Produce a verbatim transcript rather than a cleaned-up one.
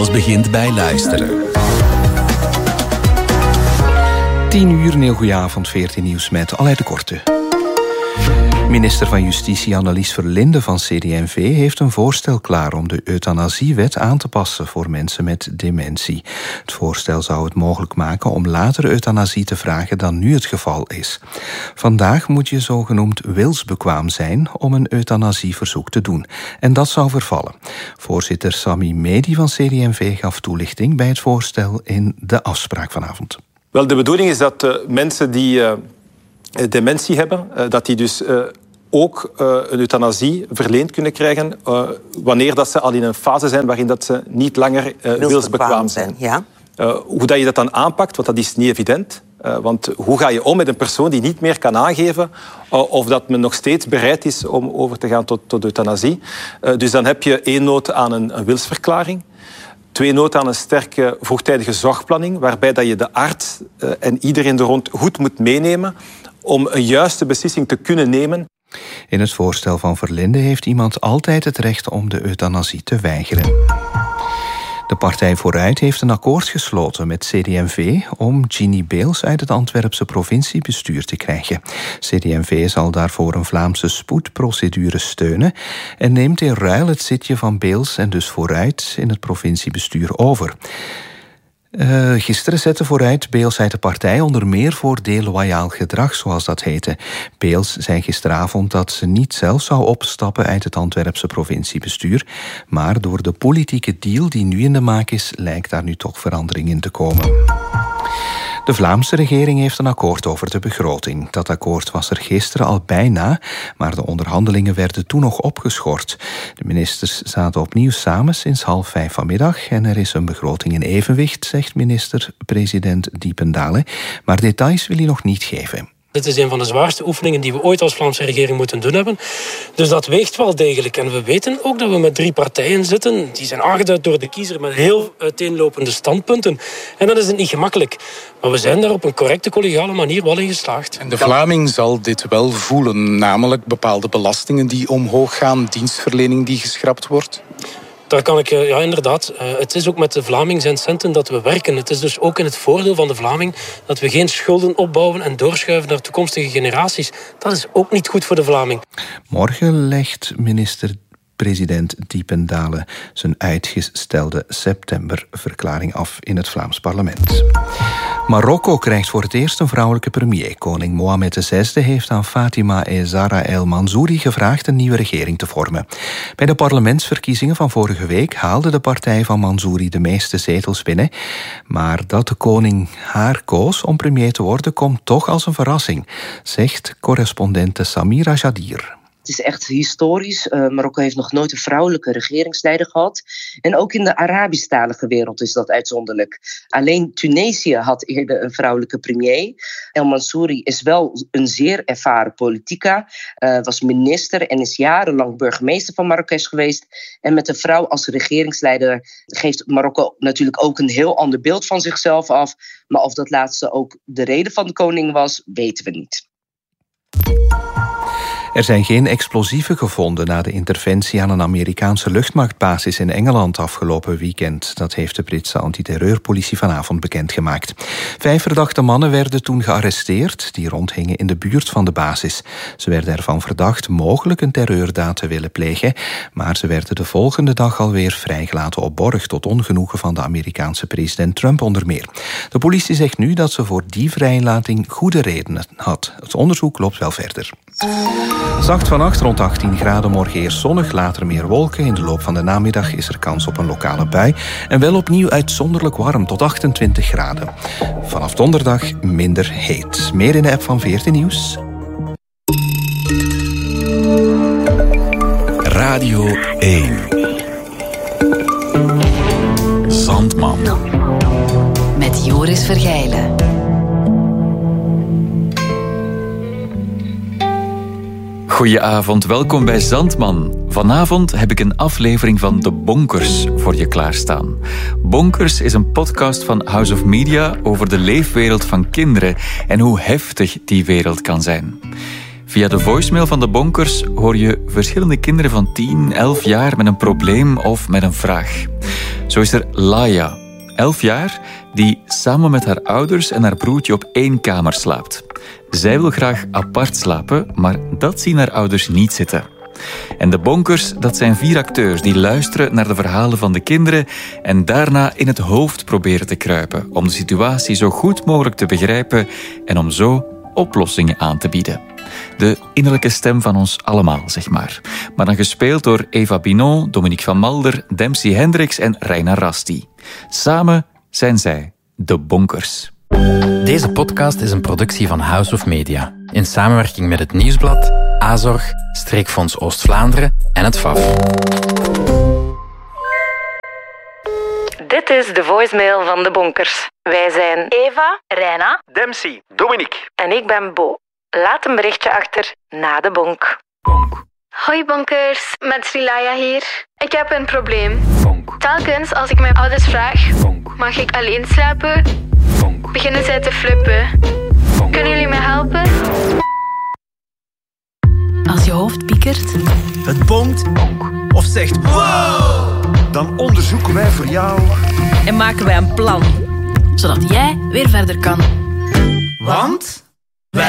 Alles begint bij luisteren. tien uur, een heel goede avond, veertien Nieuws met Aleid de Korte. Minister van Justitie Annelies Verlinde van C D en V heeft een voorstel klaar om de euthanasiewet aan te passen voor mensen met dementie. Het voorstel zou het mogelijk maken om later euthanasie te vragen dan nu het geval is. Vandaag moet je zogenoemd wilsbekwaam zijn om een euthanasieverzoek te doen. En dat zou vervallen. Voorzitter Sami Medi van C D en V gaf toelichting bij het voorstel in de afspraak vanavond. Wel, de bedoeling is dat uh, mensen die uh, dementie hebben, uh, dat die dus uh, ook uh, een euthanasie verleend kunnen krijgen uh, wanneer dat ze al in een fase zijn waarin dat ze niet langer uh, wilsbekwaam zijn. Ja. Uh, hoe dat je dat dan aanpakt, want dat is niet evident. Uh, want hoe ga je om met een persoon die niet meer kan aangeven uh, of dat men nog steeds bereid is om over te gaan tot, tot euthanasie. Uh, dus dan heb je één nood aan een, een wilsverklaring. Twee nood aan een sterke vroegtijdige zorgplanning, waarbij dat je de arts uh, en iedereen er rond goed moet meenemen om een juiste beslissing te kunnen nemen. In het voorstel van Verlinde heeft iemand altijd het recht om de euthanasie te weigeren. De Partij Vooruit heeft een akkoord gesloten met C D en V om Ginny Beels uit het Antwerpse provinciebestuur te krijgen. C D en V zal daarvoor een Vlaamse spoedprocedure steunen en neemt in ruil het zitje van Beels en dus Vooruit in het provinciebestuur over. Uh, gisteren zette Vooruit Beels uit de partij onder meer voor deloyaal gedrag, zoals dat heette. Beels zei gisteravond dat ze niet zelf zou opstappen uit het Antwerpse provinciebestuur, maar door de politieke deal die nu in de maak is, lijkt daar nu toch verandering in te komen. De Vlaamse regering heeft een akkoord over de begroting. Dat akkoord was er gisteren al bijna, maar de onderhandelingen werden toen nog opgeschort. De ministers zaten opnieuw samen sinds half vijf vanmiddag en er is een begroting in evenwicht, zegt minister-president Diependale. Maar details wil hij nog niet geven. Dit is een van de zwaarste oefeningen die we ooit als Vlaamse regering moeten doen hebben. Dus dat weegt wel degelijk. En we weten ook dat we met drie partijen zitten. Die zijn aangeduid door de kiezer met heel uiteenlopende standpunten. En dat is het niet gemakkelijk. Maar we zijn daar op een correcte, collegiale manier wel in geslaagd. En de Vlaming zal dit wel voelen. Namelijk bepaalde belastingen die omhoog gaan. Dienstverlening die geschrapt wordt. Daar kan ik, ja inderdaad, het is ook met de Vlaming zijn centen dat we werken. Het is dus ook in het voordeel van de Vlaming dat we geen schulden opbouwen en doorschuiven naar toekomstige generaties. Dat is ook niet goed voor de Vlaming. Morgen legt minister-president Diependale zijn uitgestelde septemberverklaring af in het Vlaams parlement. Marokko krijgt voor het eerst een vrouwelijke premier. Koning Mohammed de zesde heeft aan Fatima e Zahra El Mansouri gevraagd een nieuwe regering te vormen. Bij de parlementsverkiezingen van vorige week haalde de partij van Mansouri de meeste zetels binnen. Maar dat de koning haar koos om premier te worden komt toch als een verrassing, zegt correspondente Samira Jadir. Het is echt historisch. Uh, Marokko heeft nog nooit een vrouwelijke regeringsleider gehad. En ook in de Arabisch-talige wereld is dat uitzonderlijk. Alleen Tunesië had eerder een vrouwelijke premier. El Mansouri is wel een zeer ervaren politica. Uh, was minister en is jarenlang burgemeester van Marrakesh geweest. En met een vrouw als regeringsleider geeft Marokko natuurlijk ook een heel ander beeld van zichzelf af. Maar of dat laatste ook de reden van de koning was, weten we niet. Er zijn geen explosieven gevonden na de interventie aan een Amerikaanse luchtmachtbasis in Engeland afgelopen weekend. Dat heeft de Britse antiterreurpolitie vanavond bekendgemaakt. Vijf verdachte mannen werden toen gearresteerd, die rondhingen in de buurt van de basis. Ze werden ervan verdacht mogelijk een terreurdaad te willen plegen, maar ze werden de volgende dag alweer vrijgelaten op borg, tot ongenoegen van de Amerikaanse president Trump onder meer. De politie zegt nu dat ze voor die vrijlating goede redenen had. Het onderzoek loopt wel verder. Zacht vannacht, rond achttien graden, morgen eerst zonnig, later meer wolken. In de loop van de namiddag is er kans op een lokale bui. En wel opnieuw uitzonderlijk warm, tot achtentwintig graden. Vanaf donderdag minder heet. Meer in de app van veertien Nieuws. Radio één. Zandman. Met Joris Vergijlen. Goedenavond, welkom bij Zandman. Vanavond heb ik een aflevering van De Bonkers voor je klaarstaan. Bonkers is een podcast van House of Media over de leefwereld van kinderen en hoe heftig die wereld kan zijn. Via de voicemail van De Bonkers hoor je verschillende kinderen van tien, elf jaar met een probleem of met een vraag. Zo is er Laia, elf jaar, die samen met haar ouders en haar broertje op één kamer slaapt. Zij wil graag apart slapen, maar dat zien haar ouders niet zitten. En de Bonkers, dat zijn vier acteurs die luisteren naar de verhalen van de kinderen en daarna in het hoofd proberen te kruipen om de situatie zo goed mogelijk te begrijpen en om zo oplossingen aan te bieden. De innerlijke stem van ons allemaal, zeg maar. Maar dan gespeeld door Eva Binon, Dominique van Malder, Dempsey Hendricks en Reina Rasti. Samen zijn zij de Bonkers. Deze podcast is een productie van House of Media. In samenwerking met het Nieuwsblad, Azorg, Streekfonds Oost-Vlaanderen en het F A F. Dit is de voicemail van de Bonkers. Wij zijn Eva, Reina, Dempsey, Dominique en ik ben Bo. Laat een berichtje achter na de bonk. Bonk. Hoi Bonkers, met Srilaya hier. Ik heb een probleem. Bonk. Telkens als ik mijn ouders vraag, Bonk. mag ik alleen slapen? Bonk. Beginnen zij te flippen. Bonk. Kunnen jullie me helpen? Als je hoofd piekert, Het bonkt Bonk. of zegt wow. Dan onderzoeken wij voor jou. En maken wij een plan, zodat jij weer verder kan. Want...